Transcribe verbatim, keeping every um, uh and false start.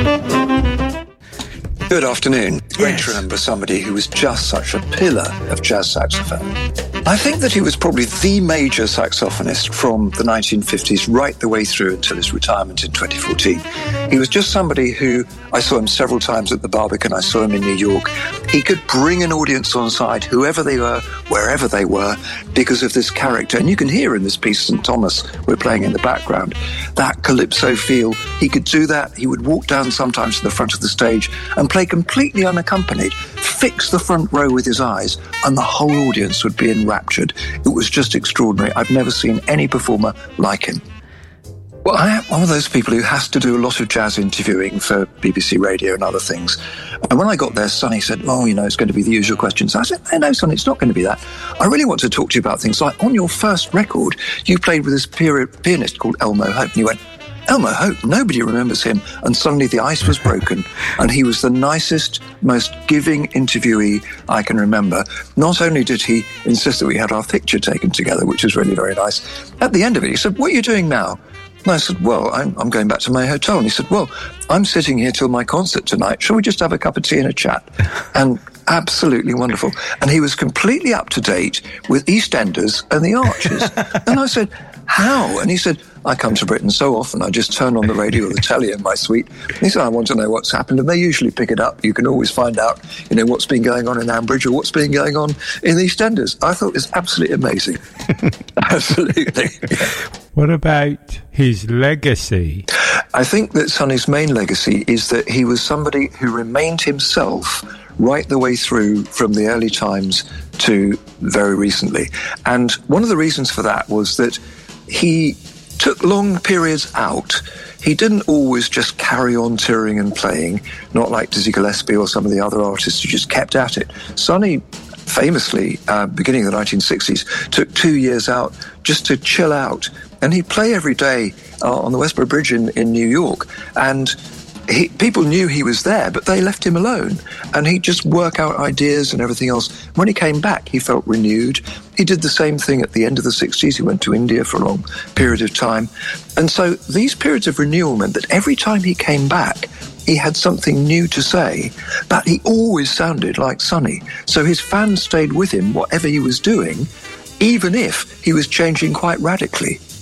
Good afternoon. Great Yes. to remember somebody who was just such a pillar of jazz saxophone. I think that he was probably the major saxophonist from the nineteen fifties right the way through until his retirement in twenty fourteen. He was just somebody who, I saw him several times at the Barbican, I saw him in New York. He could bring an audience on side, whoever they were, wherever they were, because of this character. And you can hear in this piece, Saint Thomas, we're playing in the background, that calypso feel. He could do that. He would walk down sometimes to the front of the stage and play completely unaccompanied, fix the front row with his eyes, and the whole audience would be enraptured. It was just extraordinary. I've never seen any performer like him. Well, I am one of those people who has to do a lot of jazz interviewing for B B C Radio and other things. And when I got there, Sonny said, oh, you know, it's going to be the usual questions. I said, hey, no, Sonny, it's not going to be that. I really want to talk to you about things like on your first record, you played with this pianist called Elmo Hope. And you went, Elmo Hope, nobody remembers him. And suddenly the ice was broken. And he was the nicest, most giving interviewee I can remember. Not only did he insist that we had our picture taken together, which was really very nice, at the end of it, he said, what are you doing now? And I said, well, I'm, I'm going back to my hotel. And he said, well, I'm sitting here till my concert tonight. Shall we just have a cup of tea and a chat? And absolutely wonderful. And he was completely up to date with EastEnders and the Archers. And I said, how? And he said, I come to Britain so often, I just turn on the radio or the telly in my suite. And he said, I want to know what's happened. And they usually pick it up. You can always find out, you know, what's been going on in Ambridge or what's been going on in the EastEnders. I thought it was absolutely amazing. Absolutely. Yeah. What about his legacy? I think that Sonny's main legacy is that he was somebody who remained himself right the way through from the early times to very recently. And one of the reasons for that was that he took long periods out. He didn't always just carry on touring and playing, not like Dizzy Gillespie or some of the other artists who just kept at it. Sonny famously, uh, beginning of the nineteen sixties, took two years out just to chill out. And he'd play every day uh, on the Westboro Bridge in, in New York. And he, people knew he was there, but they left him alone. And he'd just work out ideas and everything else. When he came back, he felt renewed. He did the same thing at the end of the sixties. He went to India for a long period of time. And so these periods of renewal meant that every time he came back, he had something new to say, but he always sounded like Sonny. So his fans stayed with him, whatever he was doing, even if he was changing quite radically.